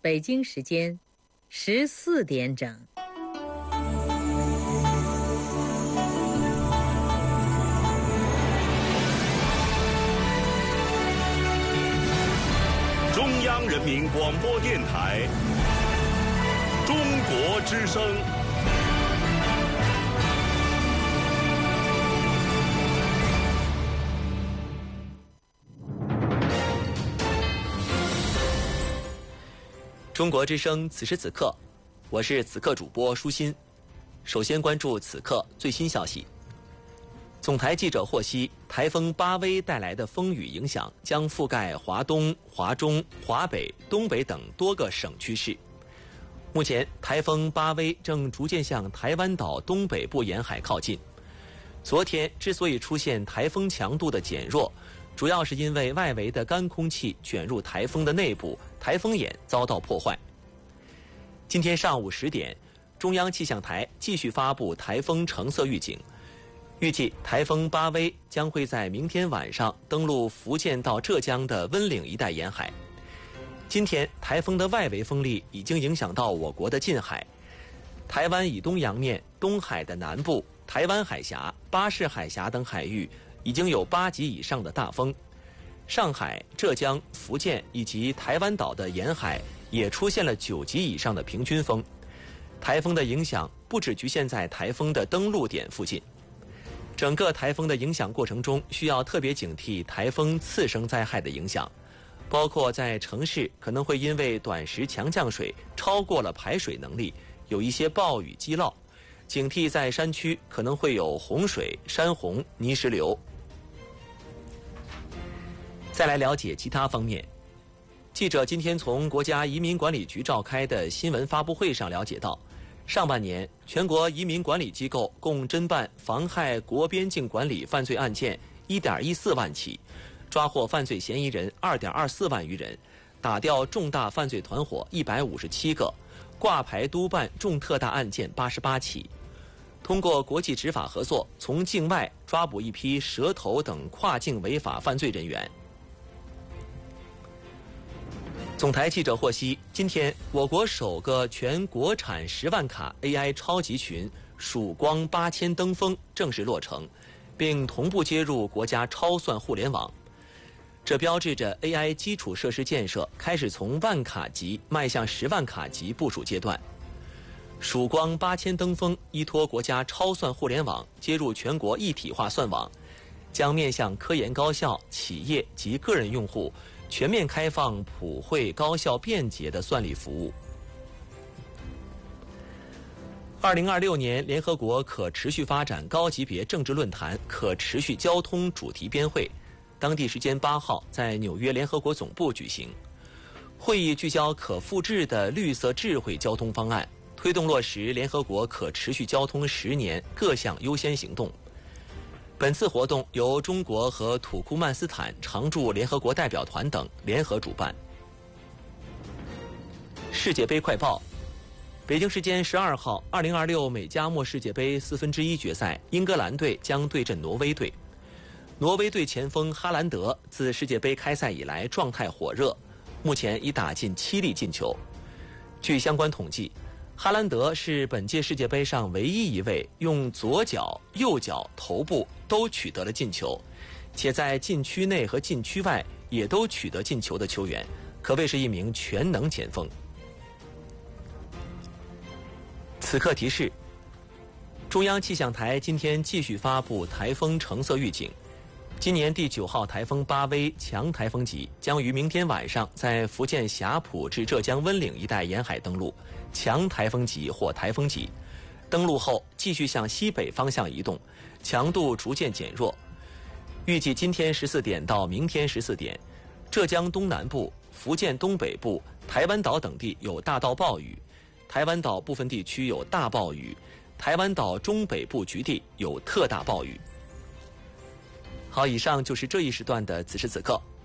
北京时间14点整。 中央人民广播电台中国之声。 中国之声，此时此刻，我是此刻主播舒心。首先关注此刻最新消息。总台记者获悉，台风巴威带来的风雨影响将覆盖华东、华中、华北、东北等多个省区市。目前，台风巴威正逐渐向台湾岛东北部沿海靠近。昨天之所以出现台风强度的减弱，主要是因为外围的干空气卷入台风的内部，台风眼遭到破坏。今天上午10点，中央气象台继续发布台风橙色预警，预计台风巴威将会在明天晚上登陆福建到浙江的温岭一带沿海。今天台风的外围风力已经影响到我国的近海，台湾以东洋面、东海的南部、台湾海峡、巴士海峡等海域已经有8级以上的大风，上海、浙江、福建以及台湾岛的沿海也出现了9级以上的平均风。台风的影响不只局限在台风的登陆点附近，整个台风的影响过程中需要特别警惕台风次生灾害的影响，包括在城市可能会因为短时强降水超过了排水能力，有一些暴雨积涝，警惕在山区可能会有洪水、山洪、泥石流。再来了解其他方面。记者今天从国家移民管理局召开的新闻发布会上了解到，上半年全国移民管理机构共侦办妨害国边境管理犯罪案件1.14万起，抓获犯罪嫌疑人2.24万余人，打掉重大犯罪团伙157个，挂牌督办重特大案件88起。通过国际执法合作，从境外抓捕一批蛇头等跨境违法犯罪人员。总台记者获悉，今天我国首个全国产10万卡 AI 超级群曙光8000登峰正式落成，并同步接入国家超算互联网。这标志着 AI 基础设施建设开始从万卡级迈向10万卡级部署阶段。曙光8000登峰依托国家超算互联网接入全国一体化算网，将面向科研高校、企业及个人用户全面开放普惠、高效、便捷的算力服务。2026年联合国可持续发展高级别政治论坛可持续交通主题编会，当地时间8号在纽约联合国总部举行。会议聚焦可复制的绿色智慧交通方案，推动落实联合国可持续交通10年各项优先行动。本次活动由中国和土库曼斯坦常驻联合国代表团等联合主办。世界杯快报：北京时间12号，2026美加墨世界杯1/4决赛，英格兰队将对阵挪威队。挪威队前锋哈兰德自世界杯开赛以来状态火热，目前已打进7粒进球。据相关统计，哈兰德是本届世界杯上唯一一位用左脚、右脚、头部都取得了进球，且在禁区内和禁区外也都取得进球的球员，可谓是一名全能前锋。此刻提示：中央气象台今天继续发布台风橙色预警。今年第9号台风巴威强台风级将于明天晚上在福建霞浦至浙江温岭一带沿海登陆，强台风级或台风级。登陆后继续向西北方向移动，强度逐渐减弱。预计今天14点到明天14点，浙江东南部、福建东北部、台湾岛等地有大到暴雨，台湾岛部分地区有大暴雨，台湾岛中北部局地有特大暴雨。好，以上就是这一时段的此时此刻。